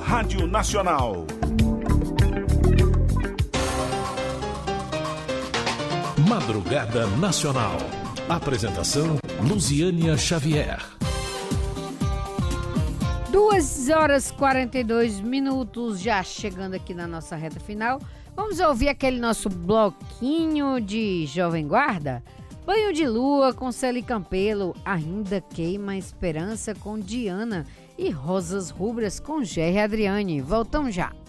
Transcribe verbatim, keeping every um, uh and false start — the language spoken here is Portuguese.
Rádio Nacional. Madrugada Nacional. Apresentação Luziânia Xavier. duas horas e quarenta e dois minutos, já chegando aqui na nossa reta final. Vamos ouvir aquele nosso bloquinho de Jovem Guarda? Banho de Lua com Celi Campelo, Ainda Queima a Esperança com Diana e Rosas Rubras com Gerry Adriane. Voltamos já.